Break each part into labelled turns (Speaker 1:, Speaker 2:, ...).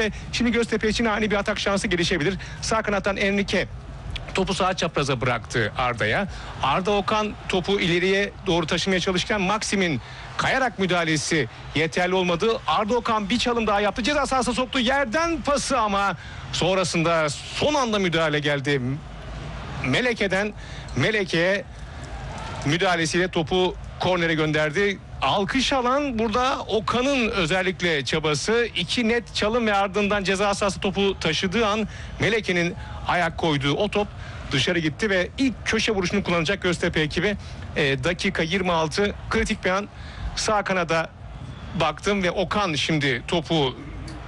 Speaker 1: ve şimdi Göztepe için ani bir atak şansı gelişebilir. Sağ kanattan Enrique topu sağ çapraza bıraktı Arda'ya. Arda Okan topu ileriye doğru taşımaya çalışırken Maxim'in kayarak müdahalesi yeterli olmadı. Arda Okan bir çalım daha yaptı. Ceza sahasına soktu. Yerden pası ama sonrasında son anda müdahale geldi. Meleke'ye müdahalesiyle topu kornere gönderdi. Alkış alan burada Okan'ın özellikle çabası. 2 net çalım ve ardından ceza sahası topu taşıdığı an Meleke'nin ayak koyduğu o top dışarı gitti ve ilk köşe vuruşunu kullanacak Göztepe ekibi. Dakika 26, kritik bir an. Sağ kanada baktım ve Okan şimdi topu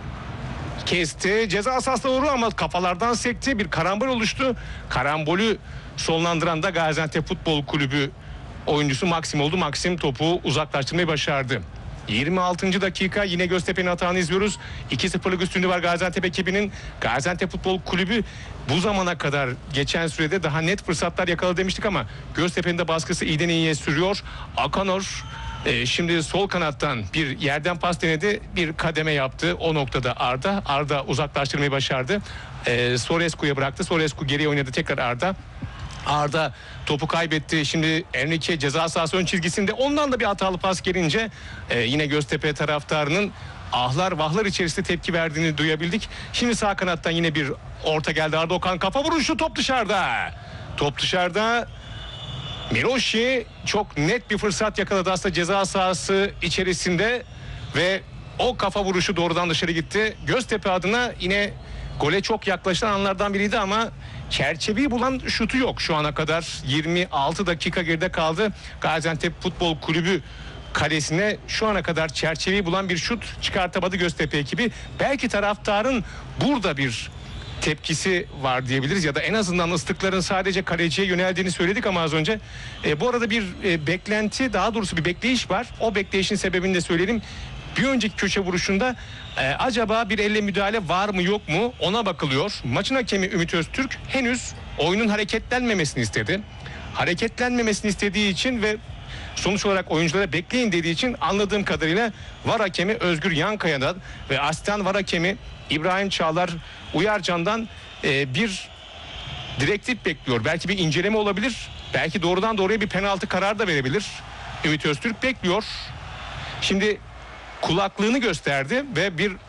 Speaker 1: kesti. Ceza sahasına doğru ama kafalardan sekti. Bir karambol oluştu. Karambolü sonlandıran da Gaziantep Futbol Kulübü oyuncusu Maxim oldu. Maxim topu uzaklaştırmayı başardı. 26. dakika yine Göztepe'nin hatağını izliyoruz. 2-0'lık üstünlüğü var Gaziantep ekibinin. Gaziantep Futbol Kulübü bu zamana kadar geçen sürede daha net fırsatlar yakaladı demiştik ama Göztepe'nin de baskısı iyiden iyiye sürüyor. Akanor şimdi sol kanattan bir yerden pas denedi. Bir kademe yaptı. O noktada Arda uzaklaştırmayı başardı. Sorescu'ya bıraktı. Sorescu geriye oynadı. Tekrar Arda topu kaybetti. Şimdi Enrique ceza sahası ön çizgisinde. Ondan da bir hatalı pas gelince yine Göztepe taraftarının ahlar vahlar içerisinde tepki verdiğini duyabildik. Şimdi sağ kanattan yine bir orta geldi. Arda Okan kafa vuruşu, top dışarıda. Top dışarıda. Miroshi çok net bir fırsat yakaladı aslında ceza sahası içerisinde ve o kafa vuruşu doğrudan dışarı gitti. Göztepe adına yine gole çok yaklaşan anlardan biriydi ama çerçeveyi bulan şutu yok şu ana kadar. 26 dakika geride kaldı. Gaziantep Futbol Kulübü kalesine şu ana kadar çerçeveyi bulan bir şut çıkartamadı Göztepe ekibi. Belki taraftarın burada bir tepkisi var diyebiliriz ya da en azından ıslıkların sadece kaleciye yöneldiğini söyledik ama az önce. Bu arada bir beklenti, daha doğrusu bir bekleyiş var. O bekleyişin sebebini de söyleyelim. Bir önceki köşe vuruşunda acaba bir elle müdahale var mı yok mu ona bakılıyor. Maçın hakemi Ümit Öztürk henüz oyunun hareketlenmemesini istedi. Hareketlenmemesini istediği için ve sonuç olarak oyunculara bekleyin dediği için anladığım kadarıyla VAR hakemi Özgür Yankaya'dan ve asistan VAR hakemi İbrahim Çağlar Uyarcan'dan bir direktif bekliyor. Belki bir inceleme olabilir. Belki doğrudan doğruya bir penaltı kararı da verebilir. Ümit Öztürk bekliyor. Şimdi kulaklığını gösterdi ve bir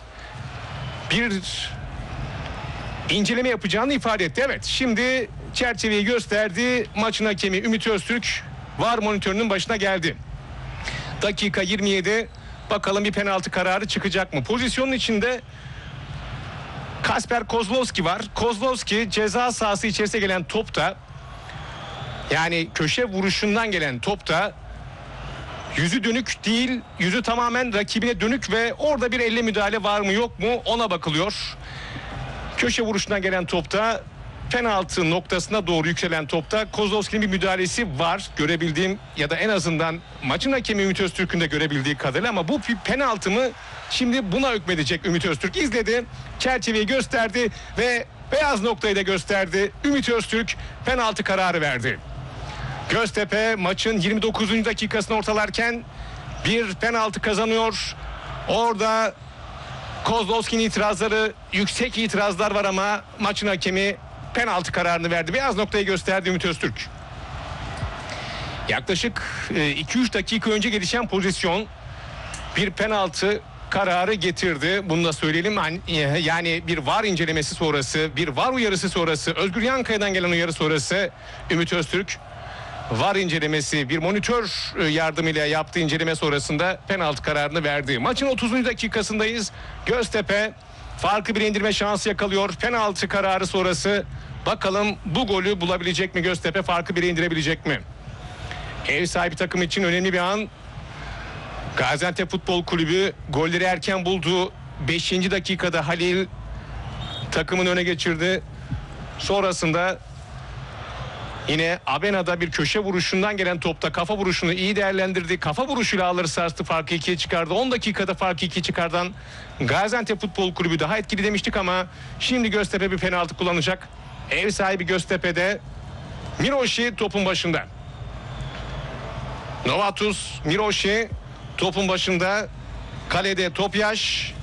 Speaker 1: inceleme yapacağını ifade etti. Evet, şimdi çerçeveyi gösterdi. Maçın hakemi Ümit Öztürk VAR monitörünün başına geldi. Dakika 27. Bakalım bir penaltı kararı çıkacak mı? Pozisyonun içinde Kasper Kozlowski var. Kozlowski ceza sahası içerisine gelen topta, yani köşe vuruşundan gelen topta yüzü dönük değil, yüzü tamamen rakibine dönük ve orada bir elle müdahale var mı yok mu ona bakılıyor. Köşe vuruşundan gelen topta, penaltı noktasına doğru yükselen topta Kozlowski'nin bir müdahalesi var görebildiğim ya da en azından maçın hakemi Ümit Öztürk'ün de görebildiği kadarıyla, ama bu bir penaltı mı? Şimdi buna hükmedecek Ümit Öztürk. İzledi, çerçeveyi gösterdi ve beyaz noktayı da gösterdi. Ümit Öztürk penaltı kararı verdi. Göztepe maçın 29. dakikasını ortalarken bir penaltı kazanıyor. Orada Kozlowski'nin itirazları, yüksek itirazlar var ama maçın hakemi penaltı kararını verdi. Beyaz noktayı gösterdi Ümit Öztürk. Yaklaşık 2-3 dakika önce gelişen pozisyon bir penaltı kararı getirdi. Bunu da söyleyelim. Yani bir VAR incelemesi sonrası, bir VAR uyarısı sonrası, Özgür Yankaya'dan gelen uyarı sonrası Ümit Öztürk VAR incelemesi, bir monitör yardımıyla yaptığı inceleme sonrasında penaltı kararını verdi. Maçın 30. dakikasındayız. Göztepe farkı bir indirme şansı yakalıyor. Penaltı kararı sonrası bakalım bu golü bulabilecek mi Göztepe, farkı bire indirebilecek mi? Ev sahibi takım için önemli bir an. Gaziantep Futbol Kulübü golleri erken buldu. 5. dakikada Halil takımın öne geçirdi. Sonrasında yine Abena'da bir köşe vuruşundan gelen topta kafa vuruşunu iyi değerlendirdi. Kafa vuruşuyla ağları sarstı, farkı 2'ye çıkardı. 10 dakikada farkı 2'ye çıkardan Gaziantep Futbol Kulübü daha etkili demiştik ama şimdi Göztepe bir penaltı kullanacak. Ev sahibi Göztepe'de Miroshi topun başında. Novatus Miroshi topun başında. Kalede Topyaş.